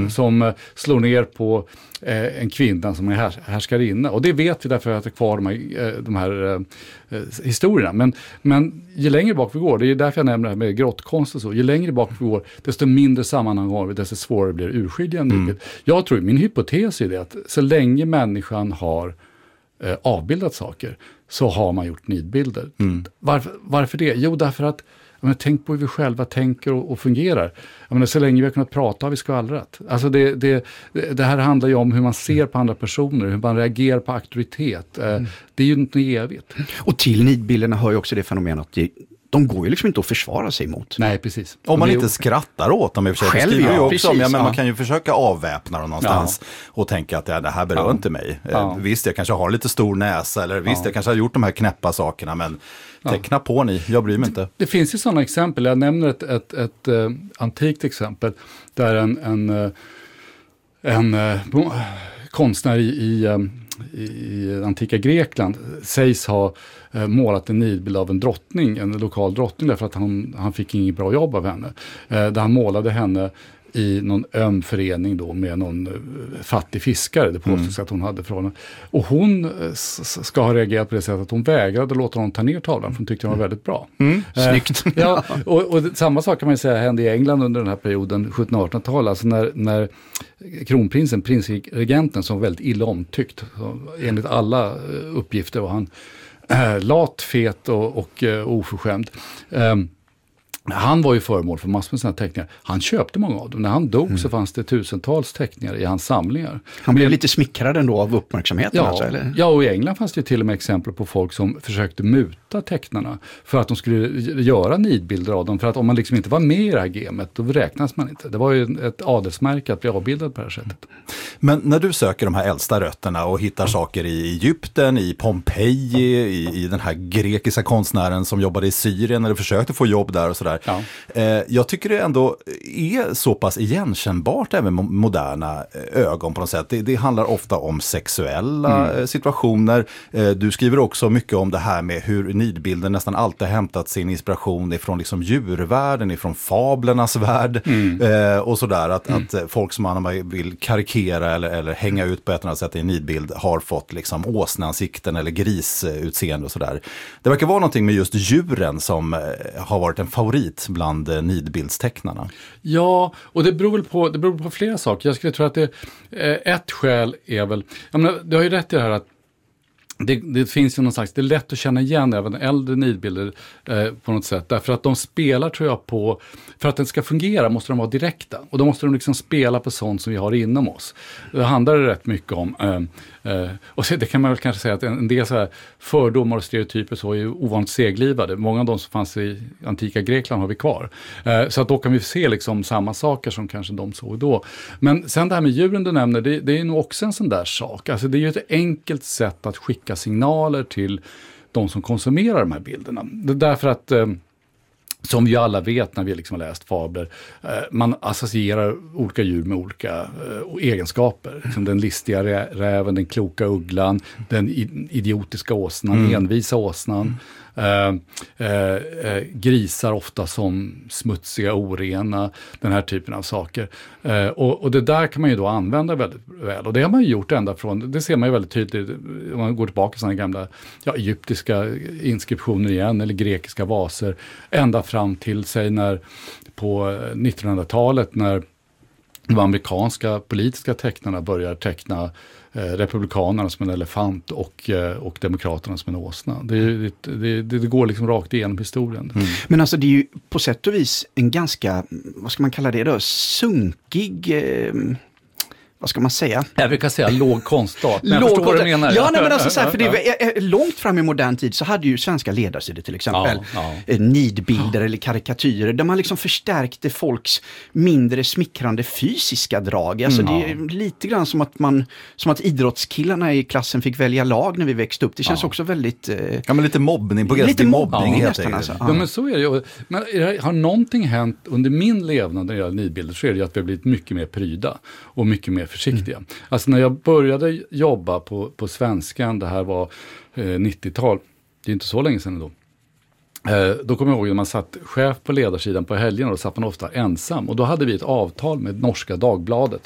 som slår ner på en kvinna som är härskarinna. Och det vet vi därför att det är kvar de här historierna. Men ju längre bak vi går, det är därför jag nämner det här med grottkonst och så, ju längre bak vi går, desto mindre sammanhang har vi, desto svårare blir det urskilja. Jag tror, min hypotes är det att så länge människan har avbildat saker så har man gjort nidbilder. Varför det? Jo, därför att tänk på hur vi själva tänker och fungerar. Så länge vi har kunnat prata har vi skvallrat. Alltså det här handlar ju om hur man ser på andra personer, hur man reagerar på auktoritet. Det är ju inte evigt. Och till nidbilderna hör ju också det fenomenet att de går ju liksom inte att försvara sig mot. Nej, precis. Om man inte skrattar åt dem i och för sig. Själv, ja, precis, men man kan ju försöka avväpna dem någonstans och tänka att det här berör inte mig. Visst, jag kanske har lite stor näsa eller visst, jag kanske har gjort de här knäppa sakerna, men teckna på ni, jag bryr mig inte. Det finns ju sådana exempel. Jag nämner ett antikt exempel där en konstnär i antika Grekland sägs ha målat en nidbild av en drottning, en lokal drottning, därför att han fick inget bra jobb av henne. Där han målade henne i någon öm förening då med någon fattig fiskare. Det påstås att hon hade förhållanden. Och hon ska ha reagerat på det sättet att hon vägrade låta honom ta ner tavlan, för hon tyckte den var väldigt bra. Snyggt. Ja, och samma sak kan man ju säga hände i England under den här perioden, 1700-1800-talet. Alltså när kronprinsen, prinsregenten, som var väldigt illa omtyckt. Enligt alla uppgifter var han lat, fet och oförskämd. Han var ju föremål för massor med sådana teckningar. Han köpte många av dem. När han dog så fanns det tusentals teckningar i hans samlingar. Han blev lite smickrad ändå av uppmärksamheten. Ja, alltså, eller? Ja, och i England fanns det till och med exempel på folk som försökte muta tecknarna för att de skulle göra nidbilder av dem. För att om man liksom inte var med i det här gamet, då räknas man inte. Det var ju ett adelsmärke att bli avbildad på det här sättet. Men när du söker de här äldsta rötterna och hittar saker i Egypten, i Pompeji, i den här grekiska konstnären som jobbade i Syrien eller försökte få jobb där och sådär. Ja. Jag tycker det ändå är så pass igenkännbart även med moderna ögon på något sätt. Det handlar ofta om sexuella situationer. Du skriver också mycket om det här med hur nidbilden nästan alltid har hämtat sin inspiration ifrån liksom djurvärlden, ifrån fablernas värld och sådär. Att folk som man vill karikera eller hänga ut på ett annat sätt i en nidbild har fått liksom åsneansikten eller grisutseende och sådär. Det verkar vara någonting med just djuren som har varit en favorit bland nidbildstecknarna. Ja, och det beror på flera saker. Jag skulle tro att ett skäl är väl, jag menar, du har ju rätt i det här att det finns ju någon slags, det är lätt att känna igen även äldre nidbilder på något sätt. Därför att de spelar, tror jag, på, för att den ska fungera måste de vara direkta. Och då måste de liksom spela på sånt som vi har inom oss. Det handlar rätt mycket om, och så, det kan man väl kanske säga att en del så här fördomar och stereotyper så är ju ovanligt seglivade. Många av de som fanns i antika Grekland har vi kvar. Så att då kan vi se liksom samma saker som kanske de såg då. Men sen det här med djuren du nämner, det är nog också en sån där sak. Alltså det är ju ett enkelt sätt att skicka signaler till de som konsumerar de här bilderna. Det är därför att, som vi alla vet när vi liksom har läst fabler, man associerar olika djur med olika egenskaper. Liksom den listiga räven, den kloka ugglan, den idiotiska åsnan, envisa åsnan. Grisar ofta som smutsiga, orena, den här typen av saker. Och det där kan man ju då använda väldigt väl. Och det har man ju gjort ända från, det ser man ju väldigt tydligt om man går tillbaka till sådana gamla egyptiska inskriptioner igen, eller grekiska vaser, ända fram till sig när på 1900-talet när de amerikanska politiska tecknarna börjar teckna republikanerna som en elefant och demokraterna som en åsna. Det går liksom rakt igenom historien. Men alltså det är ju på sätt och vis en ganska, vad ska man kalla det då, sunkig... vad ska man säga? Jag brukar säga låg konstart. Men jag förstår vad du menar. Ja, nej, men alltså så här, för det är långt fram i modern tid så hade ju svenska ledarsidor till exempel nidbilder eller karikatyrer där man liksom förstärkte folks mindre smickrande fysiska drag. Alltså det är lite grann som att idrottskillarna i klassen fick välja lag när vi växte upp. Det känns också väldigt... ja, men lite mobbning på gränsen till mobbning nästan. Alltså. Ja, men så är det ju. Men har någonting hänt under min levnad när det gäller nidbilder så är det ju att vi har blivit mycket mer pryda och mycket mer försiktiga. Alltså när jag började jobba på Svenskan, det här var 90-tal, det är inte så länge sedan då kommer jag ihåg när man satt chef på ledarsidan på helgen och då satt man ofta ensam och då hade vi ett avtal med Norska Dagbladet